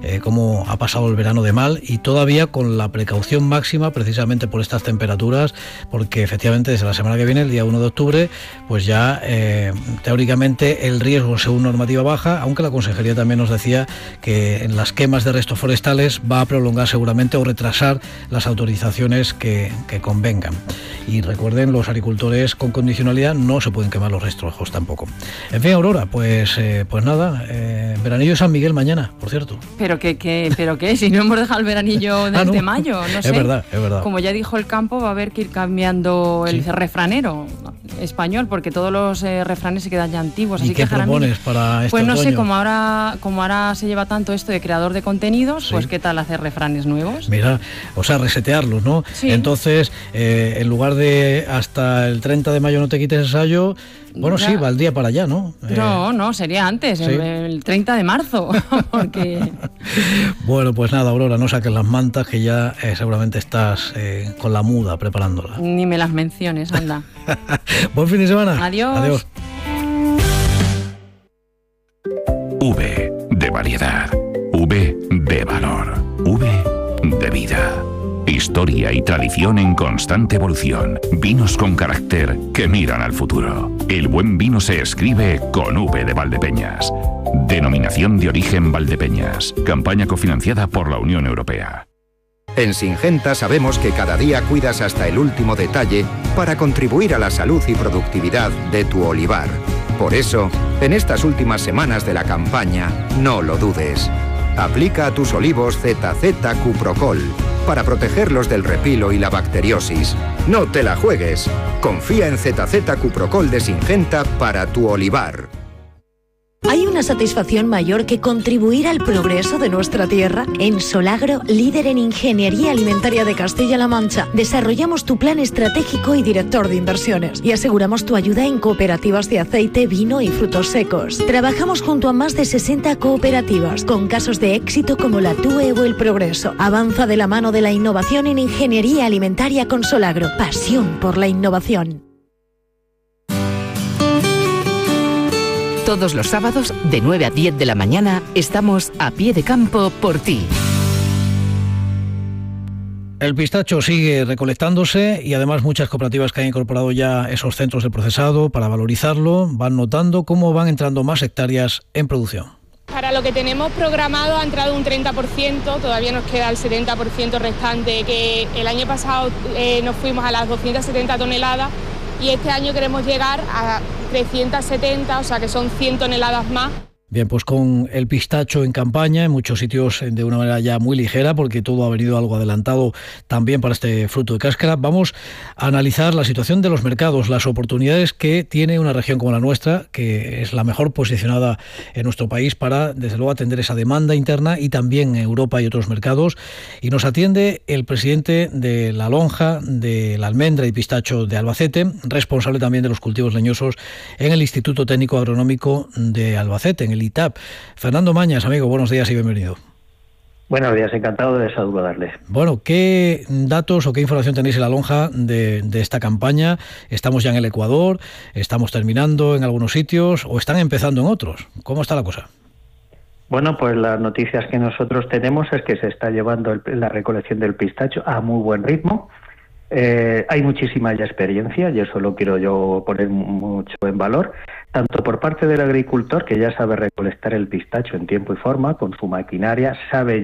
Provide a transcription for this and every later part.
cómo ha pasado el verano de mal, y todavía con la precaución máxima precisamente por estas temperaturas, porque efectivamente desde la semana que viene, el día 1 de octubre, pues ya teóricamente el riesgo según normativa baja, aunque la Consejería también nos decía que en las quemas de restos forestales va a prolongar seguramente o retrasar las autorizaciones que convengan. Y recuerden, los agricultores con condicionalidad no se pueden quemar los rastrojos tampoco. En fin, Aurora, pues nada, veranillo de San Miguel mañana, por cierto. ¿Pero qué? Si no hemos dejado el veranillo desde mayo, no sé. Es verdad. Como ya dijo el campo, va a haber que ir cambiando el refranero español, porque todos los refranes se quedan ya antiguos. ¿Y así qué que propones para este Pues no otoño? sé, como ahora se lleva tanto esto de creador de contenidos, pues ¿qué tal hacer refranes nuevos? Mira, o sea, resetearlos, ¿no? Sí. Entonces, en lugar de hasta el 30 de mayo no te quites el sayo, bueno, ya. Sí, valdría para allá, ¿no? No, sería antes, ¿sí? El 30 de marzo, porque... Bueno, pues nada, Aurora, no saques las mantas, que ya seguramente estás con la muda preparándola. Ni me las menciones, anda. Buen fin de semana. Adiós. Adiós. V de variedad, V de valor, V de vida. Historia y tradición en constante evolución. Vinos con carácter que miran al futuro. El buen vino se escribe con V de Valdepeñas. Denominación de origen Valdepeñas. Campaña cofinanciada por la Unión Europea. En Syngenta sabemos que cada día cuidas hasta el último detalle para contribuir a la salud y productividad de tu olivar. Por eso, en estas últimas semanas de la campaña, no lo dudes. Aplica a tus olivos ZZ Cuprocol para protegerlos del repilo y la bacteriosis. No te la juegues. Confía en ZZ Cuprocol de Syngenta para tu olivar. ¿Hay una satisfacción mayor que contribuir al progreso de nuestra tierra? En Solagro, líder en ingeniería alimentaria de Castilla-La Mancha, desarrollamos tu plan estratégico y director de inversiones y aseguramos tu ayuda en cooperativas de aceite, vino y frutos secos. Trabajamos junto a más de 60 cooperativas con casos de éxito como la TUE o El Progreso. Avanza de la mano de la innovación en ingeniería alimentaria con Solagro. Pasión por la innovación. Todos los sábados, de 9 a 10 de la mañana, estamos a pie de campo por ti. El pistacho sigue recolectándose y además muchas cooperativas que han incorporado ya esos centros de procesado para valorizarlo van notando cómo van entrando más hectáreas en producción. Para lo que tenemos programado ha entrado un 30%, todavía nos queda el 70% restante, que el año pasado nos fuimos a las 270 toneladas y este año queremos llegar a 370, o sea que son 100 toneladas más. Bien, pues con el pistacho en campaña, en muchos sitios de una manera ya muy ligera, porque todo ha venido algo adelantado también para este fruto de cáscara, vamos a analizar la situación de los mercados, las oportunidades que tiene una región como la nuestra, que es la mejor posicionada en nuestro país para, desde luego, atender esa demanda interna y también en Europa y otros mercados. Y nos atiende el presidente de la lonja, de la almendra y pistacho de Albacete, responsable también de los cultivos leñosos en el Instituto Técnico Agronómico de Albacete, en el ITAP. Fernando Mañas, amigo, buenos días y bienvenido. Buenos días, encantado de saludarles. Bueno, ¿qué datos o qué información tenéis en la lonja de esta campaña? ¿Estamos ya en el Ecuador? ¿Estamos terminando en algunos sitios o están empezando en otros? ¿Cómo está la cosa? Bueno, pues las noticias que nosotros tenemos es que se está llevando la recolección del pistacho a muy buen ritmo. Hay muchísima ya experiencia y eso lo quiero yo poner mucho en valor, tanto por parte del agricultor, que ya sabe recolectar el pistacho en tiempo y forma con su maquinaria,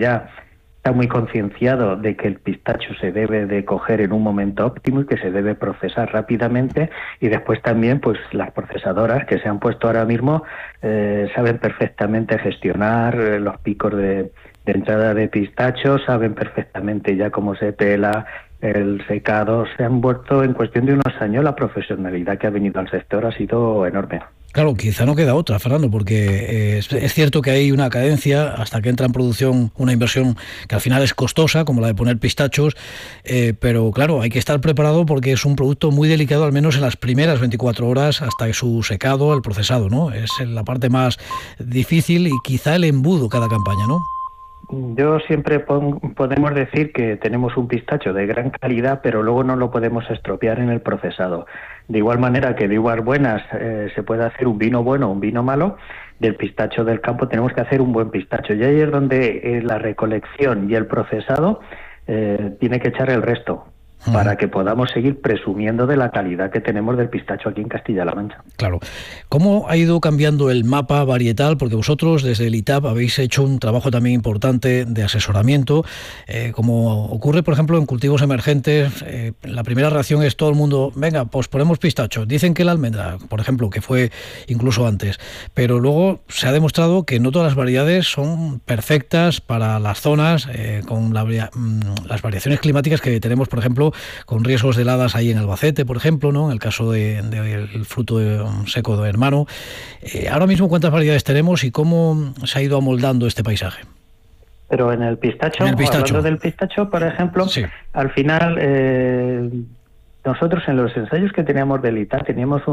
está muy concienciado de que el pistacho se debe de coger en un momento óptimo y que se debe procesar rápidamente, y después también pues las procesadoras que se han puesto ahora mismo saben perfectamente gestionar los picos de entrada de pistacho, saben perfectamente ya cómo se pela, el secado. Se han vuelto en cuestión de unos años, la profesionalidad que ha venido al sector ha sido enorme. Claro, quizá no queda otra, Fernando, porque es cierto que hay una cadencia hasta que entra en producción una inversión que al final es costosa, como la de poner pistachos, pero claro, hay que estar preparado porque es un producto muy delicado, al menos en las primeras 24 horas hasta su secado, el procesado, ¿no? Es la parte más difícil y quizá el embudo cada campaña, ¿no? Yo siempre podemos decir que tenemos un pistacho de gran calidad, pero luego no lo podemos estropear en el procesado. De igual manera que de uvas buenas se puede hacer un vino bueno o un vino malo, del pistacho del campo tenemos que hacer un buen pistacho. Y ahí es donde la recolección y el procesado tiene que echar el resto, para que podamos seguir presumiendo de la calidad que tenemos del pistacho aquí en Castilla-La Mancha. Claro. ¿Cómo ha ido cambiando el mapa varietal? Porque vosotros desde el ITAP habéis hecho un trabajo también importante de asesoramiento, como ocurre, por ejemplo, en cultivos emergentes. La primera reacción es todo el mundo, venga, pues ponemos pistacho. Dicen que la almendra, por ejemplo, que fue incluso antes. Pero luego se ha demostrado que no todas las variedades son perfectas para las zonas, con las variaciones climáticas que tenemos, por ejemplo, con riesgos de heladas ahí en Albacete, por ejemplo, ¿no? En el caso del fruto seco de hermano. Ahora mismo, ¿cuántas variedades tenemos y cómo se ha ido amoldando este paisaje? Pero en el pistacho, hablando del pistacho, por ejemplo, sí. Al final, nosotros en los ensayos que teníamos del ITAP teníamos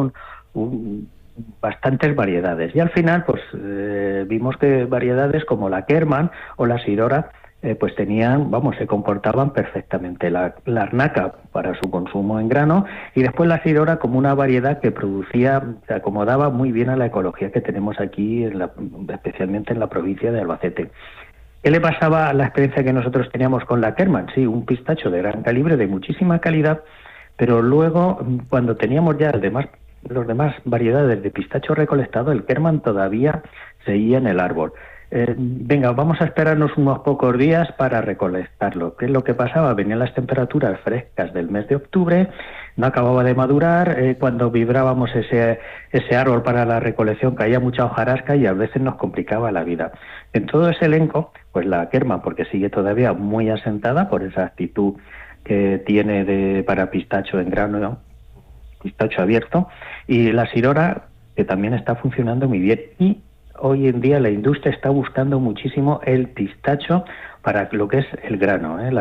bastantes variedades. Y al final, pues vimos que variedades como la Kerman o la Sirora pues se comportaban perfectamente. La Arnaca para su consumo en grano, y después la Sirora como una variedad que se acomodaba muy bien a la ecología que tenemos aquí, especialmente en la provincia de Albacete. ¿Qué le pasaba a la experiencia que nosotros teníamos con la Kerman? Sí, un pistacho de gran calibre, de muchísima calidad, pero luego, cuando teníamos ya los demás variedades de pistacho recolectado, el Kerman todavía seguía en el árbol. Venga, vamos a esperarnos unos pocos días para recolectarlo. ¿Qué es lo que pasaba? Venían las temperaturas frescas del mes de octubre, no acababa de madurar, cuando vibrábamos ese árbol para la recolección caía mucha hojarasca y a veces nos complicaba la vida. En todo ese elenco, pues la Kerman, porque sigue todavía muy asentada por esa actitud que tiene para pistacho en grano, ¿no? Pistacho abierto, y la Sirora, que también está funcionando muy bien. Y hoy en día la industria está buscando muchísimo el pistacho para lo que es el grano, ¿eh?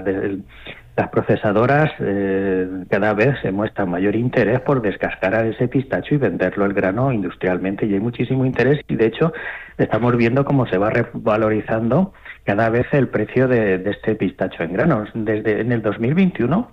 Las procesadoras cada vez se muestran mayor interés por descascarar ese pistacho y venderlo el grano industrialmente, y hay muchísimo interés, y de hecho estamos viendo cómo se va revalorizando cada vez el precio de este pistacho en granos. En el 2021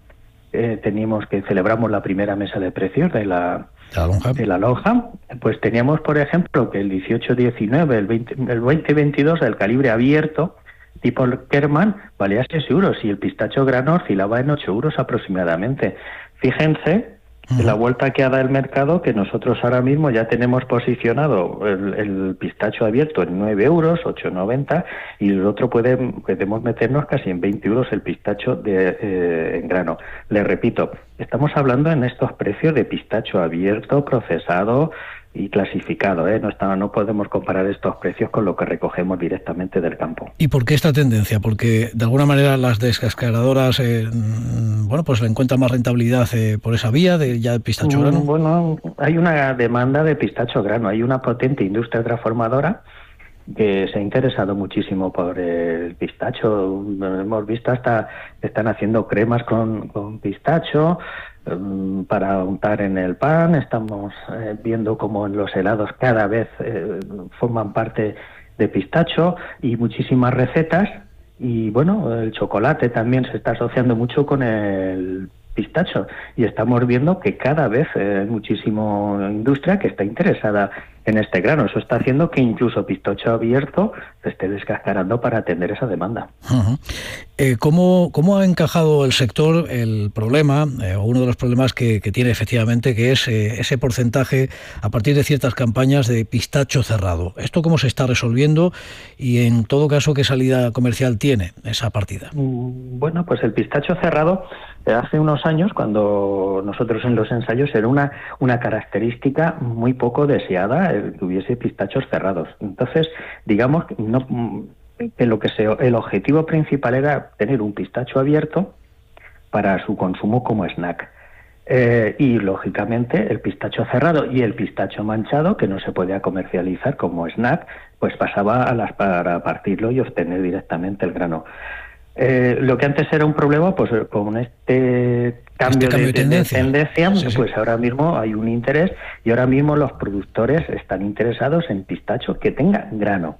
celebramos la primera mesa de precios de la lonja, pues teníamos, por ejemplo, que el 18-19, el 20-22, el calibre abierto tipo Kerman valía 6 euros y el pistacho grano oscilaba en 8 euros aproximadamente. Fíjense la vuelta que ha dado el mercado, que nosotros ahora mismo ya tenemos posicionado el pistacho abierto en 9 euros, 8,90, y el otro podemos meternos casi en 20 euros el pistacho en grano. Les repito, estamos hablando en estos precios de pistacho abierto, procesado y clasificado, ¿eh? No podemos comparar estos precios con lo que recogemos directamente del campo. ¿Y por qué esta tendencia? Porque de alguna manera las descascaradoras pues le encuentran más rentabilidad por esa vía de pistacho grano. Bueno, hay una demanda de pistacho grano, hay una potente industria transformadora que se ha interesado muchísimo por el pistacho. Hemos visto hasta están haciendo cremas con pistacho para untar en el pan. Estamos viendo como en los helados cada vez forman parte de pistacho, y muchísimas recetas. Y bueno, el chocolate también se está asociando mucho con el pistacho, y estamos viendo que cada vez hay muchísima industria que está interesada en este grano. Eso está haciendo que incluso pistacho abierto se esté descascarando para atender esa demanda. Uh-huh. ¿Cómo ha encajado el sector el problema, o uno de los problemas que tiene efectivamente, que es ese porcentaje a partir de ciertas campañas de pistacho cerrado? ¿Esto cómo se está resolviendo y en todo caso qué salida comercial tiene esa partida? Bueno, pues el pistacho cerrado hace unos años, cuando nosotros en los ensayos, era una característica muy poco deseada que hubiese pistachos cerrados. Entonces, digamos que el objetivo principal era tener un pistacho abierto para su consumo como snack. Y lógicamente el pistacho cerrado y el pistacho manchado, que no se podía comercializar como snack, pues pasaba para partirlo y obtener directamente el grano. Lo que antes era un problema, pues con este cambio de tendencia, pues ahora mismo hay un interés, y ahora mismo los productores están interesados en pistacho que tenga grano.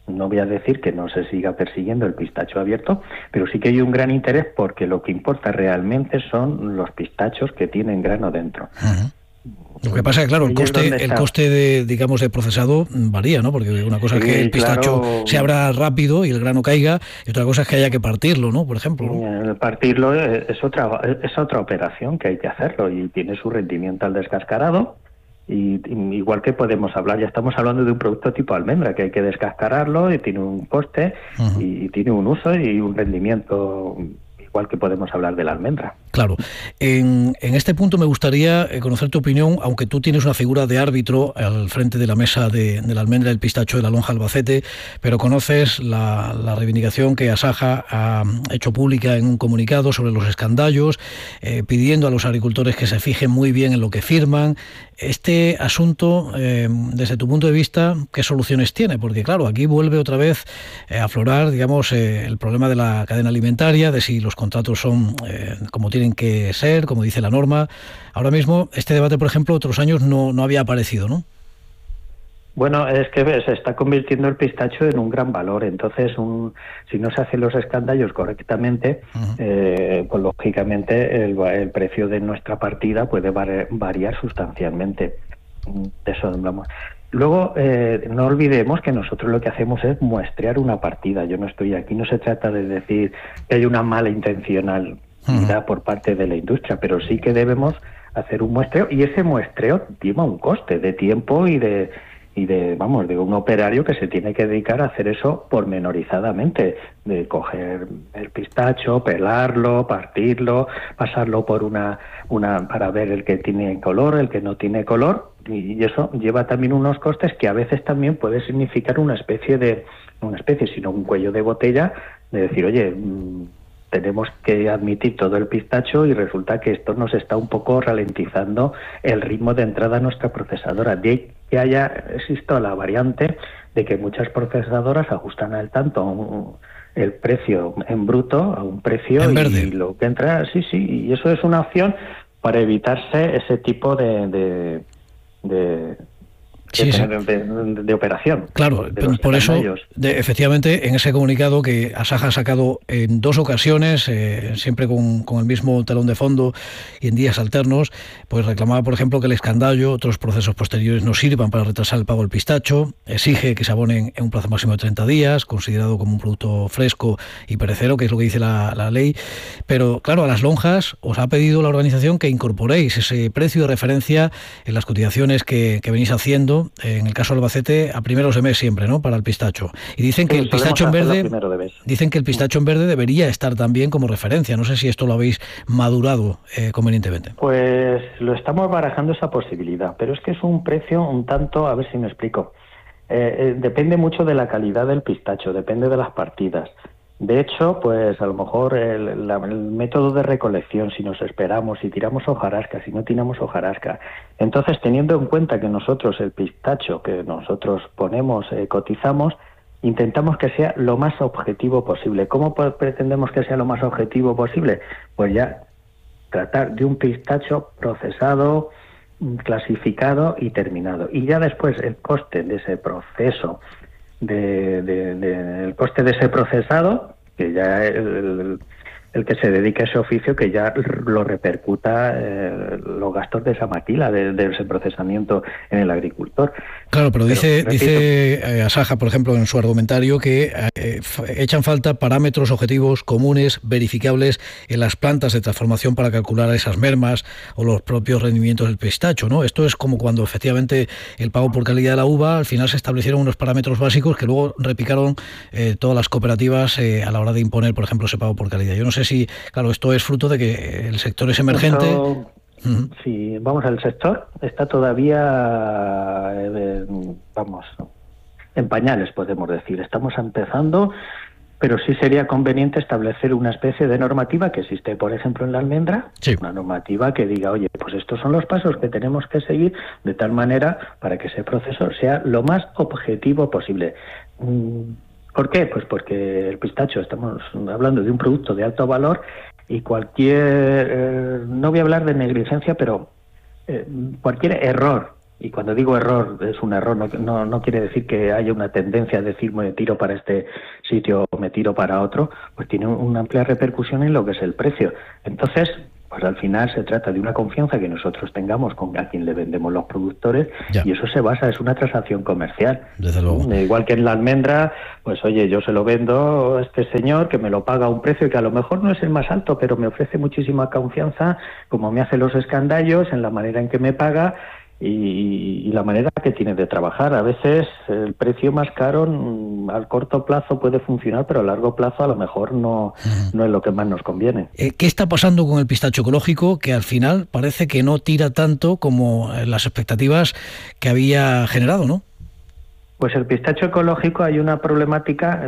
No voy a decir que no se siga persiguiendo el pistacho abierto, pero sí que hay un gran interés porque lo que importa realmente son los pistachos que tienen grano dentro. Uh-huh. Lo que pasa es que, claro, el coste de, digamos, de procesado varía, ¿no? Porque una cosa es que el pistacho se abra rápido y el grano caiga, y otra cosa es que haya que partirlo, ¿no? Por ejemplo, ¿no? Partirlo es otra operación que hay que hacerlo y tiene su rendimiento al descascarado. Y igual que podemos hablar, ya estamos hablando de un producto tipo almendra, que hay que descascararlo y tiene un coste y tiene un uso y un rendimiento, igual que podemos hablar de la almendra. Claro. En este punto me gustaría conocer tu opinión, aunque tú tienes una figura de árbitro al frente de la mesa de la almendra, el pistacho de la lonja Albacete, pero conoces la reivindicación que Asaja ha hecho pública en un comunicado sobre los escandallos, pidiendo a los agricultores que se fijen muy bien en lo que firman. Este asunto, desde tu punto de vista, ¿qué soluciones tiene? Porque claro, aquí vuelve otra vez a aflorar, digamos, el problema de la cadena alimentaria, de si los contratos son como tienen que ser, como dice la norma. Ahora mismo, este debate, por ejemplo, otros años no había aparecido, ¿no? Bueno, es que se está convirtiendo el pistacho en un gran valor. Entonces, si no se hacen los escandallos correctamente, pues lógicamente el precio de nuestra partida puede variar sustancialmente. De eso hablamos. Luego, no olvidemos que nosotros lo que hacemos es muestrear una partida. Yo no estoy aquí, no se trata de decir que hay una mala intencionalidad por parte de la industria, pero sí que debemos hacer un muestreo, y ese muestreo lleva un coste de tiempo y de un operario que se tiene que dedicar a hacer eso pormenorizadamente, de coger el pistacho, pelarlo, partirlo, pasarlo por una para ver el que tiene color, el que no tiene color, y eso lleva también unos costes que a veces también puede significar sino un cuello de botella de decir, oye, tenemos que admitir todo el pistacho y resulta que esto nos está un poco ralentizando el ritmo de entrada a nuestra procesadora. De que existe la variante de que muchas procesadoras ajustan al tanto el precio en bruto a un precio en verde. Y lo que entra, sí, y eso es una opción para evitarse ese tipo de operación. Claro, por eso, efectivamente, en ese comunicado que Asaja ha sacado en 2 ocasiones, siempre con el mismo telón de fondo y en días alternos, pues reclamaba, por ejemplo, que el escandallo, otros procesos posteriores no sirvan para retrasar el pago del pistacho, exige que se abonen en un plazo máximo de 30 días, considerado como un producto fresco y perecero, que es lo que dice la ley. Pero, claro, a las lonjas os ha pedido la organización que incorporéis ese precio de referencia en las cotizaciones que venís haciendo, en el caso de Albacete, a primeros de mes siempre, ¿no?, para el pistacho. Y dicen que el pistacho en verde, debería estar también como referencia. No sé si esto lo habéis madurado convenientemente. Pues lo estamos barajando esa posibilidad, pero es que es un precio un tanto, a ver si me explico. Depende mucho de la calidad del pistacho, depende de las partidas. De hecho, pues a lo mejor el método de recolección, si nos esperamos, si tiramos hojarasca, si no tiramos hojarasca. Entonces, teniendo en cuenta que nosotros el pistacho que nosotros ponemos, cotizamos, intentamos que sea lo más objetivo posible. ¿Cómo pretendemos que sea lo más objetivo posible? Pues ya tratar de un pistacho procesado, clasificado y terminado. Y ya después el coste de ese proceso, el coste de ese procesado, que ya el que se dedica a ese oficio, que ya lo repercuta los gastos de esa maquila, de ese procesamiento en el agricultor. Claro, pero dice Asaja, por ejemplo, en su argumentario, que echan falta parámetros objetivos comunes, verificables en las plantas de transformación para calcular esas mermas o los propios rendimientos del pistacho, ¿no? Esto es como cuando efectivamente el pago por calidad de la uva, al final se establecieron unos parámetros básicos que luego repicaron todas las cooperativas a la hora de imponer, por ejemplo, ese pago por calidad. Yo no sé si, claro, esto es fruto de que el sector es emergente. Sí, vamos, el sector está todavía, en pañales, podemos decir. Estamos empezando, pero sí sería conveniente establecer una especie de normativa que existe, por ejemplo, en la almendra, sí. Una normativa que diga, oye, pues estos son los pasos que tenemos que seguir de tal manera para que ese proceso sea lo más objetivo posible. ¿Por qué? Pues porque el pistacho, estamos hablando de un producto de alto valor y cualquier, no voy a hablar de negligencia, pero cualquier error y cuando digo error, es un error, no quiere decir que haya una tendencia a decir me tiro para este sitio o me tiro para otro, pues tiene una amplia repercusión en lo que es el precio. Entonces, pues al final se trata de una confianza que nosotros tengamos con a quien le vendemos los productores, y eso se basa, es una transacción comercial. Desde luego. Igual que en la almendra, pues oye, yo se lo vendo a este señor que me lo paga a un precio que a lo mejor no es el más alto, pero me ofrece muchísima confianza, como me hace los escandallos, en la manera en que me paga y la manera que tiene de trabajar. A veces el precio más caro al corto plazo puede funcionar, pero a largo plazo a lo mejor no es lo que más nos conviene. ¿Qué está pasando con el pistacho ecológico, que al final parece que no tira tanto como las expectativas que había generado, ¿no? Pues el pistacho ecológico hay una problemática,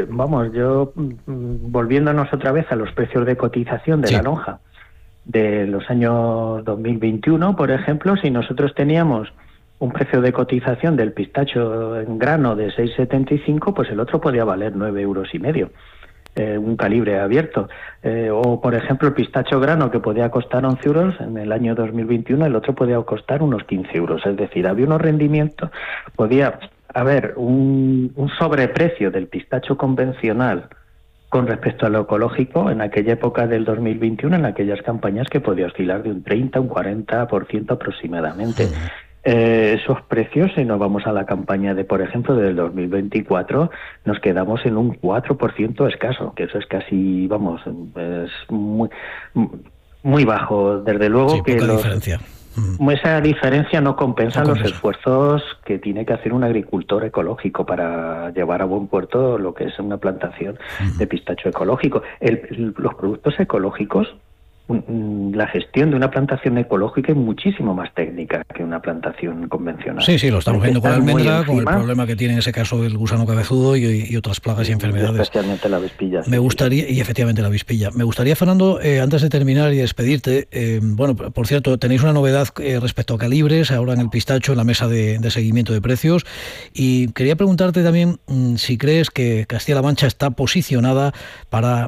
volviéndonos otra vez a los precios de cotización de la lonja de los años 2021, por ejemplo, si nosotros teníamos un precio de cotización del pistacho en grano de 6,75, pues el otro podía valer 9,5 €, un calibre abierto. O, por ejemplo, el pistacho grano, que podía costar 11 € en el año 2021, el otro podía costar unos 15 €. Es decir, había unos rendimientos, podía haber un sobreprecio del pistacho convencional con respecto a lo ecológico en aquella época del 2021, en aquellas campañas que podía oscilar de un 30, un 40% aproximadamente. Esos precios, si nos vamos a la campaña de, por ejemplo, del 2024, nos quedamos en un 4% escaso, que eso es casi, es muy bajo. Desde luego que esa diferencia no compensa los esfuerzos que tiene que hacer un agricultor ecológico para llevar a buen puerto lo que es una plantación de pistacho ecológico. Los productos ecológicos, la gestión de una plantación ecológica es muchísimo más técnica que una plantación convencional. Sí, lo estamos viendo con la almendra, con el problema que tiene en ese caso el gusano cabezudo y otras plagas y enfermedades. Especialmente la avispilla. Y efectivamente la avispilla. Me gustaría, Fernando, antes de terminar y despedirte, por cierto, tenéis una novedad respecto a calibres, ahora en el pistacho, en la mesa de seguimiento de precios, y quería preguntarte también si crees que Castilla-La Mancha está posicionada para,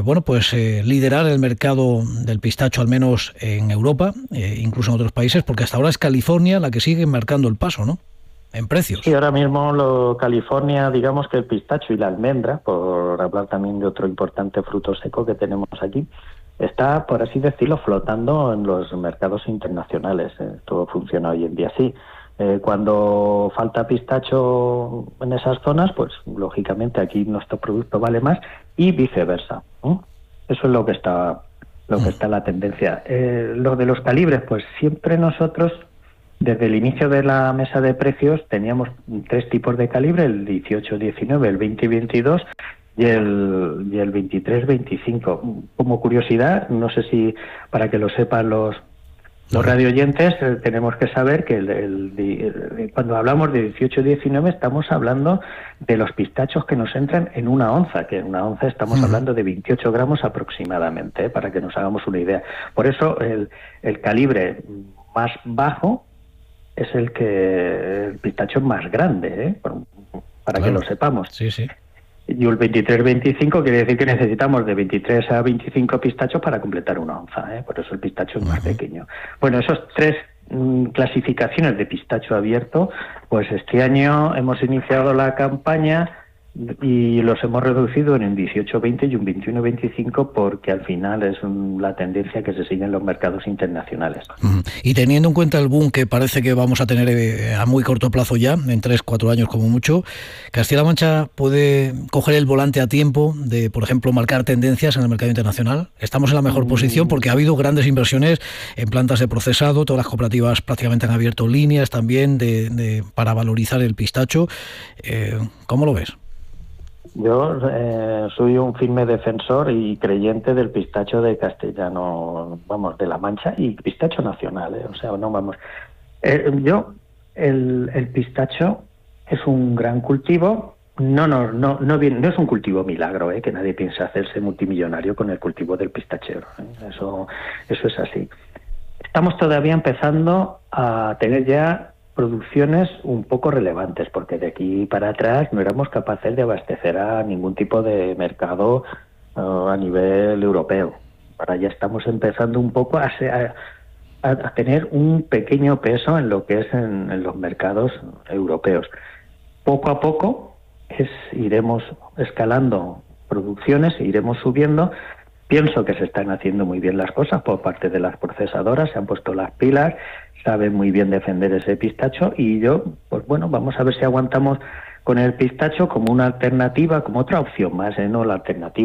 liderar el mercado del pistacho, al menos en Europa, incluso en otros países, porque hasta ahora es California la que sigue marcando el paso, ¿no?, en precios. Sí, ahora mismo California, digamos que el pistacho y la almendra, por hablar también de otro importante fruto seco que tenemos aquí, está, por así decirlo, flotando en los mercados internacionales. Todo funciona hoy en día así. Cuando falta pistacho en esas zonas, pues lógicamente aquí nuestro producto vale más, y viceversa. Eso es lo que está la tendencia. Lo de los calibres, pues siempre nosotros, desde el inicio de la mesa de precios, teníamos 3 tipos de calibre: el 18-19, el 20-22 y el 23-25. Como curiosidad, no sé si para que lo sepan los radioyentes, tenemos que saber que cuando hablamos de 18-19 estamos hablando de los pistachos que nos entran en una onza, que en una onza estamos hablando de 28 gramos aproximadamente, para que nos hagamos una idea. Por eso el calibre más bajo es el pistacho más grande, para que lo sepamos. Sí. Y el 23-25 quiere decir que necesitamos de 23 a 25 pistachos para completar una onza, por eso el pistacho es más pequeño. Bueno, esos 3 clasificaciones de pistacho abierto, pues este año hemos iniciado la campaña y los hemos reducido en un 18-20 y un 21-25, porque al final es la tendencia que se sigue en los mercados internacionales. Y teniendo en cuenta el boom que parece que vamos a tener a muy corto plazo ya, en 3-4 años como mucho, ¿Castilla-La Mancha puede coger el volante a tiempo de, por ejemplo, marcar tendencias en el mercado internacional? ¿Estamos en la mejor posición? Porque ha habido grandes inversiones en plantas de procesado, todas las cooperativas prácticamente han abierto líneas también para valorizar el pistacho. ¿Cómo lo ves? Yo soy un firme defensor y creyente del pistacho de castellano, de La Mancha, y pistacho nacional, el pistacho es un gran cultivo, no es un cultivo milagro, que nadie piensa hacerse multimillonario con el cultivo del pistachero, eso es así. Estamos todavía empezando a tener ya producciones un poco relevantes, porque de aquí para atrás no éramos capaces de abastecer a ningún tipo de mercado a nivel europeo. Ahora ya estamos empezando un poco a a tener un pequeño peso en lo que es en los mercados europeos. Poco a poco iremos escalando producciones e iremos subiendo. Pienso que se están haciendo muy bien las cosas por parte de las procesadoras, se han puesto las pilas, saben muy bien defender ese pistacho, y yo, pues bueno, vamos a ver si aguantamos con el pistacho como una alternativa, como otra opción más, no la alternativa